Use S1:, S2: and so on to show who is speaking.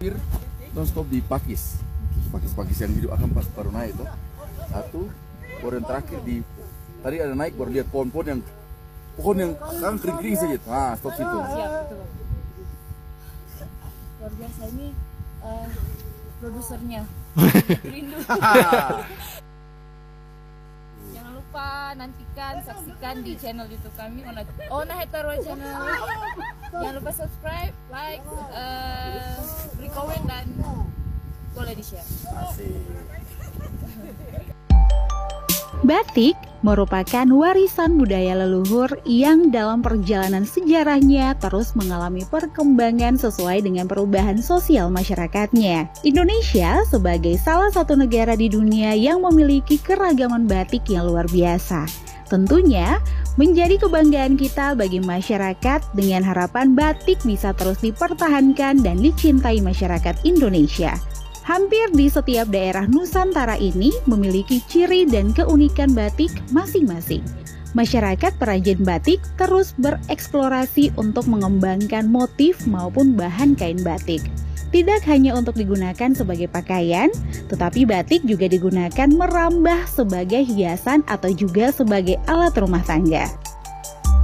S1: Non-stop di Pakis yang hidup akan pas baru naik itu. Satu, baru yang terakhir tadi ada naik baru lihat pohon yang kan kering-kering saja. Nah, stop situ.
S2: Siap, betul. Luar biasa ini produsernya. Rindu. Jangan lupa nantikan, saksikan di channel YouTube kami Ona Hetero Channel. Jangan lupa subscribe, like, beri komen dan boleh di-share.
S3: Batik merupakan warisan budaya leluhur yang dalam perjalanan sejarahnya terus mengalami perkembangan sesuai dengan perubahan sosial masyarakatnya. Indonesia sebagai salah satu negara di dunia yang memiliki keragaman batik yang luar biasa. Tentunya menjadi kebanggaan kita bagi masyarakat dengan harapan batik bisa terus dipertahankan dan dicintai masyarakat Indonesia. Hampir di setiap daerah Nusantara ini memiliki ciri dan keunikan batik masing-masing. Masyarakat perajin batik terus bereksplorasi untuk mengembangkan motif maupun bahan kain batik. Tidak hanya untuk digunakan sebagai pakaian, tetapi batik juga digunakan merambah sebagai hiasan atau juga sebagai alat rumah tangga.